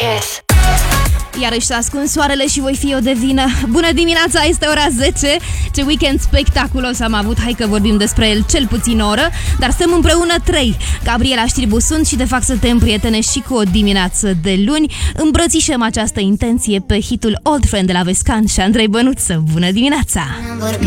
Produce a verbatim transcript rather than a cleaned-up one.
Kiss. Iarăși s-a ascuns soarele și voi fi eu de vină. Bună dimineața, este ora zece. Ce weekend spectaculos am avut. Hai că vorbim despre el cel puțin o oră. Dar stăm împreună trei. Gabriela Știrbu sunt și de fac să te împrietenești și cu o dimineață de luni. Îmbrățișăm această intenție pe hitul Old Friend de la Vescan și Andrei Bănuță. Bună dimineața!